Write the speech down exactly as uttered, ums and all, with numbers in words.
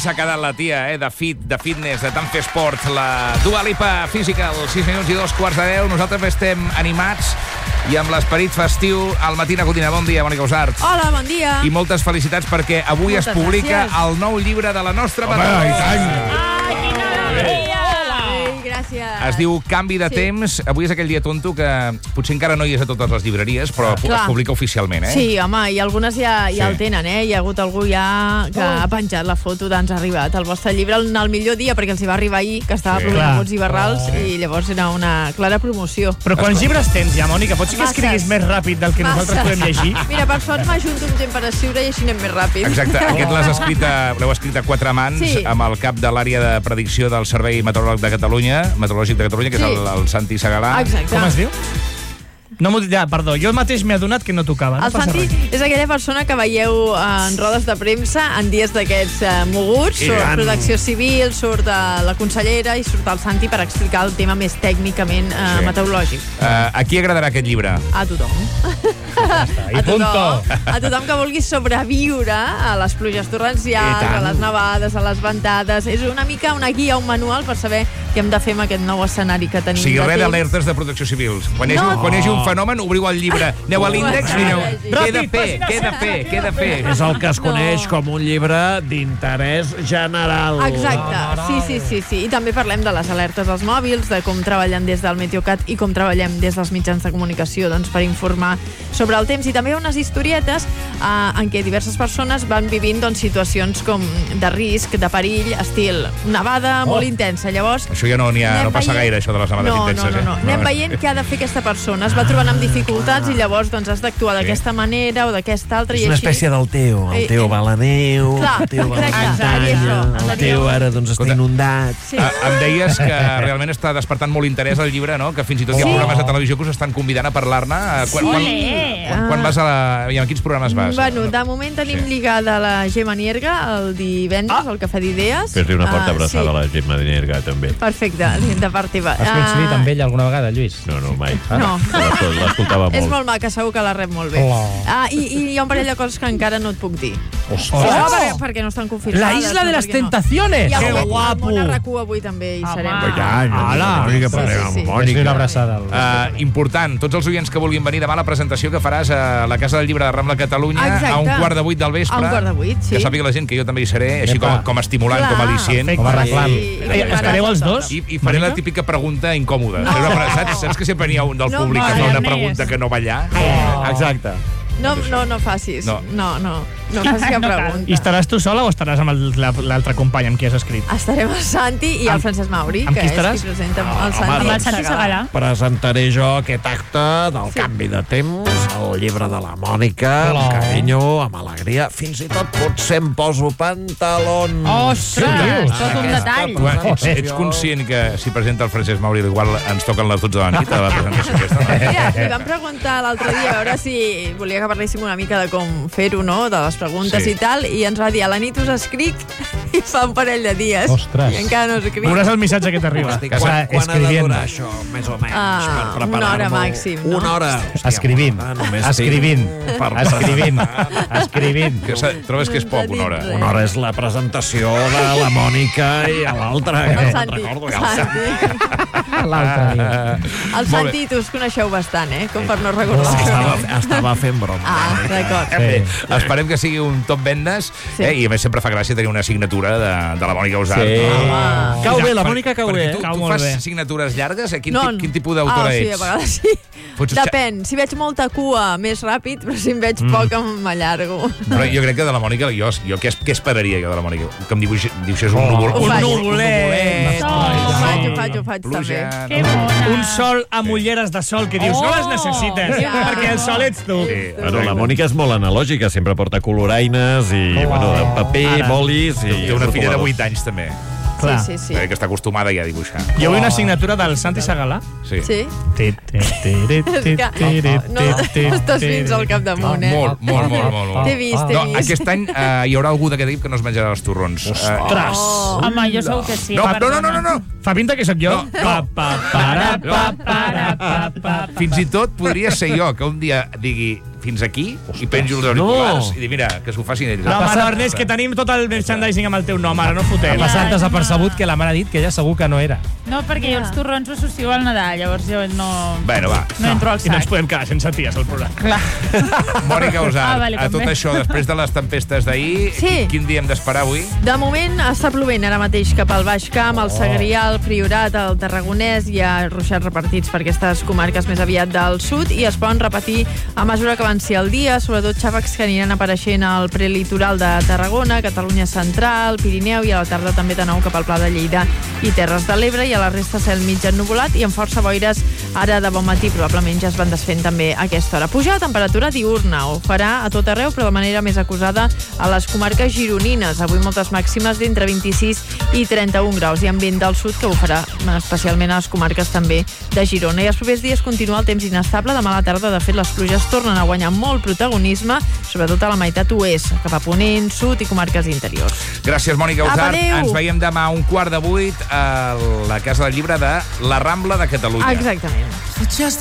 s'ha quedat la tia, eh, de fit, de fitness, de tant fer esport, la Dua Lipa Physical, sis minuts i dos quarts de deu. Nosaltres estem animats i amb l'esperit festiu al Matina Cotina. Bon dia, Mònica Usart. Hola, bon dia. I moltes felicitats perquè avui moltes es publica gràcies. el nou llibre de la nostra Home, patrona. i tant. Ai, quina alegria. Ai, gràcies. Es diu Canvi de Sí. temps. Avui és aquell dia tonto que potser encara no hi és a totes les llibreries, però Clar. es publica oficialment, eh? Sí, home, i algunes ja, ja Sí. el tenen, eh? Hi ha hagut algú ja que ha penjat la foto d'Ens ha arribat el vostre llibre en el millor dia, perquè els hi va arribar ahir, que estava Sí. plovent Clar. a bots i barrals, i llavors era una clara promoció. Però quants llibres tens ja, Mònica? Pots que escriguis Masses. més ràpid del que nosaltres Masses. podem llegir? Mira, per sort m'ajunto un temps per escriure i així anem més ràpid. Exacte, aquest l'has escrit a, l'heu escrit a quatre mans, Sí. amb el cap de l'àrea de predicció del Servei Meteoròleg de Catalunya, Meteorològic de Catalunya, que Sí. és el, el Santi Segalà. Exacte. Com es diu? No m'ho... Ja, perdó, jo mateix m'he adonat que no tocava. No El passa Santi res. és aquella persona que veieu en rodes de premsa en dies d'aquests eh, moguts. I Surt tant. Protecció Civil, surt eh, la consellera i surt el Santi per explicar el tema més tècnicament eh, Sí. meteorològic. Uh, a qui agradarà aquest llibre? A tothom. I a punto. tothom. A tothom que vulgui sobreviure a les pluges I torrencials, tant. a les nevades, a les ventades. És una mica una guia, un manual per saber què hem de fer amb aquest nou escenari que O tenim sigui, de res temps. d'alertes de protecció civil. Quan hi, hagi, No. un- quan hi hagi un fenomen, obriu el llibre, aneu a l'índex i aneu... Ràpid, Què he de fer? Què he de fer? Què he de fer? És el que es No. coneix com un llibre d'interès general. Exacte, sí, sí, sí, sí. I també parlem de les alertes als mòbils, de com treballen des del Meteocat i com treballem des dels mitjans de comunicació, doncs, per informar sobre el temps. I també hi ha unes historietes eh, en què diverses persones van vivint doncs, situacions com de risc, de perill, estil nevada molt intensa. Llavors, Això ja no, n'hi ha, anem no passa veient- gaire, això de les nevades no, intenses. No, no, no. Eh? Anem veient què ha de fer aquesta persona. Es va trobant amb dificultats i llavors doncs, has d'actuar d'aquesta manera o d'aquesta altra. És i una així. espècie del Teo. Eh, El Teo eh. va a la neu, Clar, el Teo va a la exacte, muntanya, seria això, el seria- Teo ara doncs, està Escolta, inundat. Sí. Ah, em deies que realment està despertant molt interès el llibre, no? Que fins i tot hi ha Sí. programes de televisió que us estan convidant a parlar-ne. Eh, Quan, Sí. quan, quan, quan vas a la... I en quins programes vas? Bueno, de moment tenim Sí. lligada la Gemma Nierga el divendres, al Cafè d'Idees. Fes-li una forta Ah, abraçada sí. a la Gemma de Nierga, també. Perfecte, de part teva. Has coincidit Ah, amb ell alguna vegada, Lluís? No, no, mai. No. L'escol- L'escoltava És molt. molt maca, segur que la rep molt bé. Oh. Ah, i, I hi ha un parell de coses que encara no et puc dir. Ostres. Això perquè, perquè no estan confirmades. La isla de no, les perquè no. tentaciones! I Que el guapo! Món R Q avui també hi serem. I tant, Hola. Mònica, Sí, parlem sí, amb sí. Fes-li Mònica. una abraçada. Al... Uh, important, tots els oients que vulguin venir demà a la presentació que faràs a la Casa del Llibre de Rambla Catalunya Exacte. a un quart de vuit del vespre. A un quart de vuit, sí. Que sàpiga la gent que jo també hi seré, així Epa. com, com estimulant, Clar. com al·licient. Com a reclam. Sí. Eh, Estareu els dos? I, I faré la típica pregunta incòmoda. No. Saps, saps que sempre n'hi ha un del No, públic que no, fa una no, pregunta que no va allà? Exacte. No, no, no facis. No. No, no. No facis cap pregunta. I estaràs tu sola o estaràs amb el- la- l'altre company amb qui has escrit? Estarem el Santi i el Amb- Francesc Mauri, amb que qui és estaràs? qui presenta el Santi. Amb el Santi Segalà. Presentaré jo aquest acte del canvi de temps, el llibre de la Mònica, amb Hola. carinyo, amb alegria. Fins i tot potser em poso pantalons. Ostres, tot un detall. Tu ets, ets conscient que si presenta el Francesc Mauri igual ens toquen les dotze de la nit a la presentació aquesta? No? Mira, li vam preguntar l'altre dia a veure si volia que parléssim una mica de com fer-ho, no?, de les preguntes Sí. i tal, i ens va dir, a la nit us escric, i fa un parell de dies. Ostres. I encara no escric. Veuràs el missatge que t'arriba. Estic, O sigui, quan, quan ha de escrivint. durar això, més o menys, Ah, per preparar-m'ho? una hora màxim, no? Una hora. Hòstia, Escrivint. ah, només Escrivint. tinc per Escrivint. presentar. Escrivint. Que se- trobes que és poc, una hora? Una hora és la presentació de la Mònica i a l'altra, que El no me'n Santi. recordo. El ja el Santi. Santi. L'altre dia. Uh, El molt Santi bé. i tu us coneixeu bastant, eh?, com per no recordar. Estava, estava fent broma. Ah, d'acord. Bé, esperem que sigui un top vendes, Sí. eh? I a més sempre fa gràcia tenir una signatura de, de la Mònica Usart. Sí. No? Home. Cau bé, la Per- Mònica cau perquè bé. Tu, Cau tu molt fas bé. signatures llargues? Eh? Quin, No, tip, quin tipus d'autora ah, sí, ets? a vegades sí. Fots Depèn. Si veig molta cua, més ràpid, però si en veig poc, m'allargo. Però jo crec que de la Mònica, jo, jo què, què esperaria jo de la Mònica? Que em dibuixi, dibuixés un Oh. núvol. Ho un faig. nuvolet. Sol. Ho faig, Sí. ho faig, ho faig, Pluja. també. Que bona. Un sol amb ulleres de sol que dius, Oh. no les necessites, Ja. perquè el sol ets tu. Sí. Bueno, la Mònica és molt analògica, sempre porta coloraines i, Oh. bueno, de paper, Ara. bolis i... Té una filla de rotuladors. vuit anys, també, Clar. Sí, sí, sí. eh, que està acostumada ja a dibuixar. Jo vull una signatura del Santi Segalà. Sí. Sí? Ti, ti, ti, ti, És ti, que ti, no ti, estàs ti, fins al capdamunt, eh? Molt, molt, molt, molt. molt. T'he vist, t'he No, vist. aquest any eh, hi haurà algú d'aquest equip que no es menjarà els torrons. Eh, Ostres! Home, jo segur que sí. no, no, no, perdona. no, no. Fa pinta que sóc jo. No, no. Pa, pa, para, pa, para, pa, pa, pa. Fins i tot podria ser jo que un dia digui fins aquí i penjo els auriculars no. i dic, mira, que s'ho facin ells. No, home, Ernest, que tenim tot el merchandising amb el teu nom, ara no fotem. Ha passat desapercebut que la mare ha dit que ella segur que no era. No, perquè jo els torrons ho associo al Nadal, llavors jo no... Bueno, va. No entro al I no ens sac. podem quedar sense ties al programa. Clar. Mònica Usart, Ah, vale, a tot també. això, després de les tempestes d'ahir, Sí. quin, quin dia hem d'esperar avui? De moment està plovent ara mateix cap al Baix Camp, al Segrià, al Priorat, al Tarragonès. Hi ha ruixats repartits per aquestes comarques més aviat del sud i es poden repetir a mesura que avanci el dia, sobretot xàfecs que aniran apareixent al prelitoral de Tarragona, Catalunya Central, Pirineu, i a la tarda també de nou cap al Pla de Lleida i Terres de l'Ebre, i a la resta cel mig ennuvolat i amb força boires ara de bon matí. Probablement ja es van desfent també a aquesta hora. Puja la temperatura diurna, ho farà a tot arreu, però de manera més acusada a les comarques gironines. Avui moltes màximes d'entre vint-i-sis i trenta-un graus, i amb vent del sud que ho farà especialment a les comarques també de Girona. I els propers dies continua el temps inestable. Demà a la tarda, de fet, les pluges tornen a guanyar molt protagonisme, sobretot a la meitat oest, cap a Ponent, sud i comarques interiors. Gràcies, Mònica Apa, Usart. adéu. Ens veiem demà a un quart de vuit a la Casa del Llibre de la Rambla de Catalunya. Exactament.